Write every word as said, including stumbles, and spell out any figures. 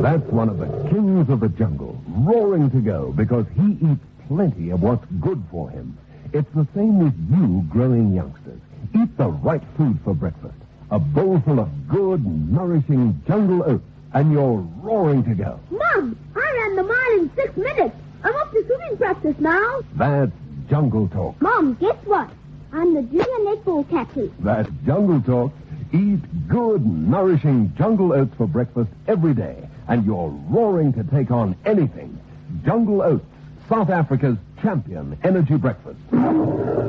That's one of the kings of the jungle, roaring to go because he eats plenty of what's good for him. It's the same with you growing youngsters. Eat the right food for breakfast. A bowl full of good, nourishing jungle oats, and you're roaring to go. Mom, I ran the mile in six minutes. I'm up to swimming practice now. That's jungle talk. Mom, guess what? I'm the junior netball captain. That's jungle talk. Eat good, nourishing jungle oats for breakfast every day, and you're roaring to take on anything. Jungle Oats, South Africa's champion energy breakfast.